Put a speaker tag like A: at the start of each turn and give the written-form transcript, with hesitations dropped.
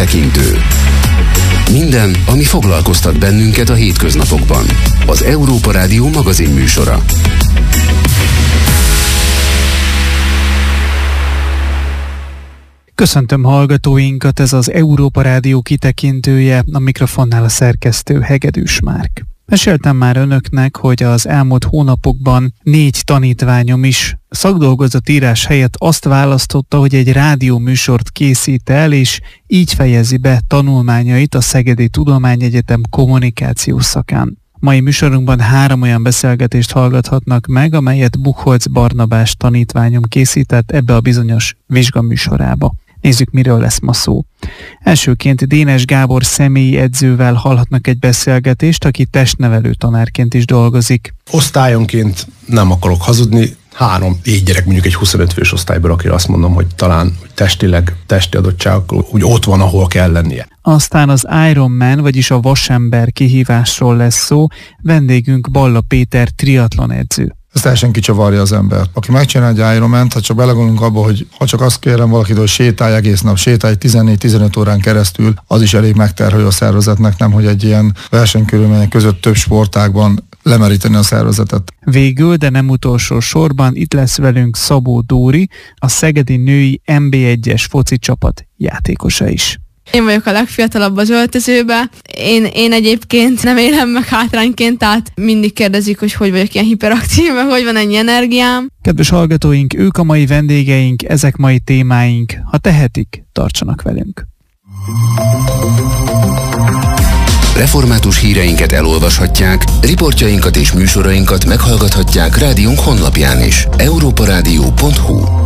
A: kitekintő. Minden, ami foglalkoztat bennünket a hétköznapokban. Az Európa Rádió magazinműsora.
B: Köszöntöm hallgatóinkat, ez az Európa Rádió kitekintője, a mikrofonnál a szerkesztő Hegedűs Márk. Meséltem már önöknek, hogy az elmúlt hónapokban 4 tanítványom is szakdolgozatírás helyett azt választotta, hogy egy rádióműsort készít el, és így fejezi be tanulmányait a Szegedi Tudományegyetem kommunikációs szakán. Mai műsorunkban 3 olyan beszélgetést hallgathatnak meg, amelyet Buchholz Barnabás tanítványom készített ebbe a bizonyos vizsgaműsorába. Nézzük, miről lesz ma szó. Elsőként Dénes Gábor személyi edzővel hallhatnak egy beszélgetést, aki testnevelő tanárként is dolgozik.
C: Osztályonként nem akarok hazudni, 3-4 gyerek mondjuk egy 25 fős osztályból, akire azt mondom, hogy talán testileg, testi adottságokkal úgy ott van, ahol kell lennie.
B: Aztán az Ironman, vagyis a vasember kihívásról lesz szó. Vendégünk Balla Péter triatlon edző.
D: Ez teljesen kicsavarja az embert. Aki megcsinál egy Ironmant, ha csak belegondolunk abba, hogy ha csak azt kérem valakit, hogy sétálj egész nap, sétálj 14-15 órán keresztül, az is elég megterhelő a szervezetnek, nem hogy egy ilyen versenykörülmények között több sportágban lemeríteni a szervezetet.
B: Végül, de nem utolsó sorban itt lesz velünk Szabó Dóri, a szegedi női NB1-es foci csapat játékosa is.
E: Én vagyok a legfiatalabb az öltözőbe. Én egyébként nem élem meg hátrányként, tehát mindig kérdezik, hogy vagyok ilyen hiperaktív, meg hogy van ennyi energiám.
B: Kedves hallgatóink, ők a mai vendégeink, ezek mai témáink. Ha tehetik, tartsanak velünk.
A: Református híreinket elolvashatják, riportjainkat és műsorainkat meghallgathatják rádiónk honlapján is. europaradio.hu